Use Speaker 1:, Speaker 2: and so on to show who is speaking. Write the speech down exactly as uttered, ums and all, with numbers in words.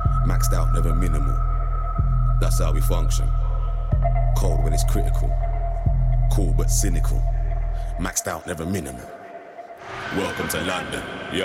Speaker 1: Maxed out, never minimal. That's how we function. Cold when it's critical. Cool but cynical. Maxed out, never minimal. Welcome to London, yo.